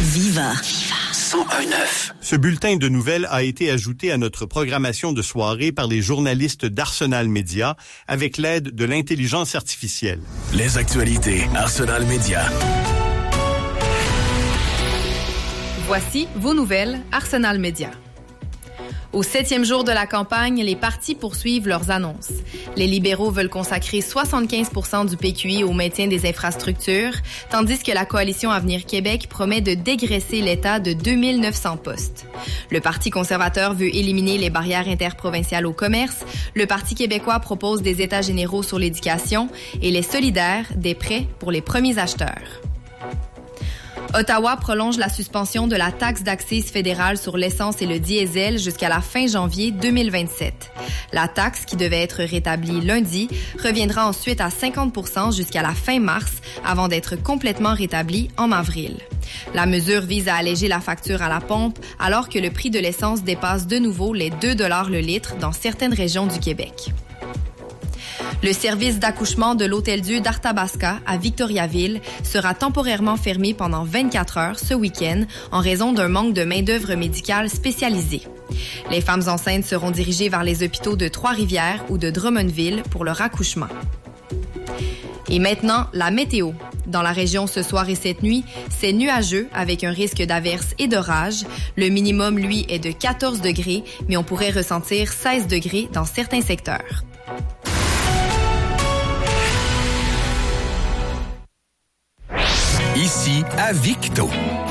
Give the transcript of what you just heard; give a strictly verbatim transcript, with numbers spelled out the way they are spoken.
Viva. cent un virgule neuf. Ce bulletin de nouvelles a été ajouté à notre programmation de soirée par les journalistes d'Arsenal Média avec l'aide de l'intelligence artificielle. Les actualités Arsenal Média. Voici vos nouvelles Arsenal Média. Au septième jour de la campagne, les partis poursuivent leurs annonces. Les libéraux veulent consacrer soixante-quinze pour cent du P Q I au maintien des infrastructures, tandis que la coalition Avenir Québec promet de dégraisser l'État de deux mille neuf cents postes. Le Parti conservateur veut éliminer les barrières interprovinciales au commerce, le Parti québécois propose des états généraux sur l'éducation et les solidaires des prêts pour les premiers acheteurs. Ottawa prolonge la suspension de la taxe d'accise fédérale sur l'essence et le diesel jusqu'à la fin janvier deux mille vingt-sept. La taxe, qui devait être rétablie lundi, reviendra ensuite à cinquante pour cent jusqu'à la fin mars, avant d'être complètement rétablie en avril. La mesure vise à alléger la facture à la pompe, alors que le prix de l'essence dépasse de nouveau les deux dollars le litre dans certaines régions du Québec. Le service d'accouchement de l'Hôtel-Dieu d'Arthabasca à Victoriaville sera temporairement fermé pendant vingt-quatre heures ce week-end en raison d'un manque de main-d'œuvre médicale spécialisée. Les femmes enceintes seront dirigées vers les hôpitaux de Trois-Rivières ou de Drummondville pour leur accouchement. Et maintenant, la météo. Dans la région ce soir et cette nuit, c'est nuageux avec un risque d'averse et d'orage. Le minimum, lui, est de quatorze degrés, mais on pourrait ressentir seize degrés dans certains secteurs. Ici, à Victo.